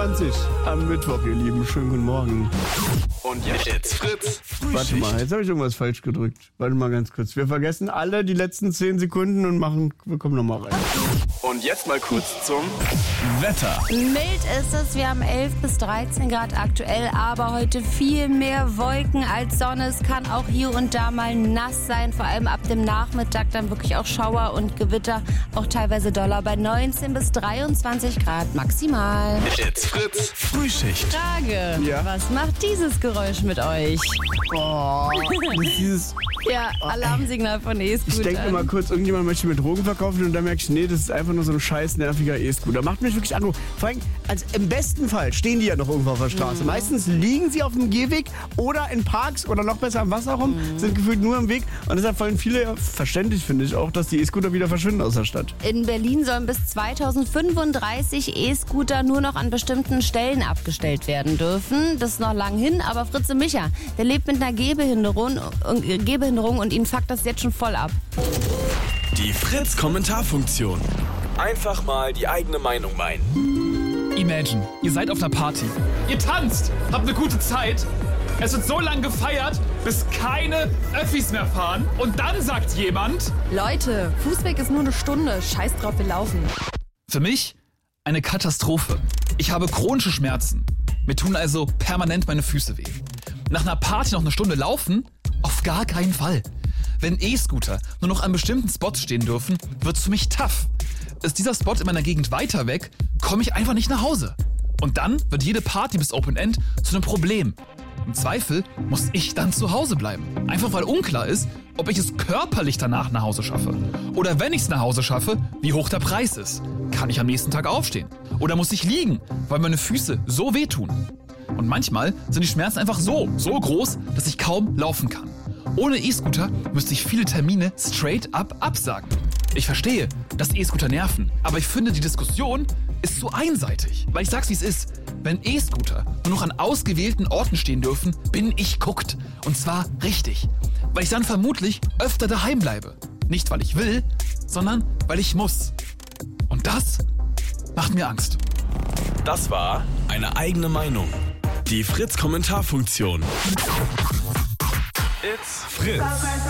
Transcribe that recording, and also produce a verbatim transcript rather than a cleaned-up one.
zwanzig am Mittwoch, ihr Lieben. Schönen guten Morgen. Und jetzt Fritz Frühschicht. Warte mal, jetzt habe ich irgendwas falsch gedrückt. Warte mal ganz kurz. Wir vergessen alle die letzten zehn Sekunden und machen, wir kommen nochmal rein. Und jetzt mal kurz zum Wetter. Mild ist es, wir haben elf bis dreizehn Grad aktuell, aber heute viel mehr Wolken als Sonne. Es kann auch hier und da mal nass sein, vor allem ab dem Nachmittag dann wirklich auch Schauer und Gewitter, auch teilweise doller bei neunzehn bis dreiundzwanzig Grad maximal. Jetzt Fritz Frühschicht. Frage, Ja? was macht dieses Geräusch mit euch? Oh, das ist dieses, Ja, Alarmsignal von E-Scooter. ich denke mal kurz, irgendjemand möchte mir Drogen verkaufen und dann merke ich, nee, das ist einfach nur so ein scheiß nerviger E-Scooter. Macht mich wirklich an. Vor allem, also im besten Fall stehen die ja noch irgendwo auf der Straße. Mhm. Meistens liegen sie auf dem Gehweg oder in Parks oder noch besser am Wasser rum, mhm. sind gefühlt nur im Weg. Und deshalb wollen viele, verständlich finde ich auch, dass die E-Scooter wieder verschwinden aus der Stadt. In Berlin sollen bis zweitausendfünfunddreißig E-Scooter nur noch an bestimmten Stellen abgestellt werden dürfen. Das ist noch lang hin, aber Fritze Micha, der lebt mit einer Gehbehinderung, äh, Gehbehinderung und ihn fuckt das jetzt schon voll ab. Die Fritz-Kommentarfunktion. Einfach mal die eigene Meinung meinen. Imagine, ihr seid auf einer Party. Ihr tanzt, habt eine gute Zeit. Es wird so lange gefeiert, bis keine Öffis mehr fahren. Und dann sagt jemand... Leute, Fußweg ist nur eine Stunde. Scheiß drauf, wir laufen. Für mich eine Katastrophe. Ich habe chronische Schmerzen. Mir tun also permanent meine Füße weh. Nach einer Party noch eine Stunde laufen? Auf gar keinen Fall. Wenn E-Scooter nur noch an bestimmten Spots stehen dürfen, wird's für mich tough. Ist dieser Spot in meiner Gegend weiter weg, komme ich einfach nicht nach Hause. Und dann wird jede Party bis Open End zu einem Problem. Im Zweifel muss ich dann zu Hause bleiben. Einfach weil unklar ist, ob ich es körperlich danach nach Hause schaffe. Oder wenn ich es nach Hause schaffe, wie hoch der Preis ist. Kann ich am nächsten Tag aufstehen? Oder muss ich liegen, weil meine Füße so wehtun? Und manchmal sind die Schmerzen einfach so, so groß, dass ich kaum laufen kann. Ohne E-Scooter müsste ich viele Termine straight up absagen. Ich verstehe, dass E-Scooter nerven, aber ich finde, die Diskussion ist so einseitig. Weil ich sag's, wie es ist. Wenn E-Scooter nur noch an ausgewählten Orten stehen dürfen, bin ich guckt. Und zwar richtig. Weil ich dann vermutlich öfter daheim bleibe. Nicht, weil ich will, sondern weil ich muss. Und das macht mir Angst. Das war eine eigene Meinung. Die Fritz-Kommentarfunktion. It's Fritz.